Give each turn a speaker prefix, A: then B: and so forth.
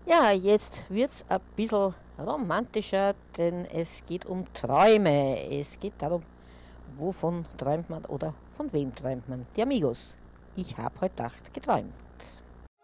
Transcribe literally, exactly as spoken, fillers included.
A: Ja, jetzt wird's ein bisschen romantischer, denn es geht um Träume. Es geht darum, wovon träumt man oder von wem träumt man. Die Amigos. Ich habe heute Nacht geträumt.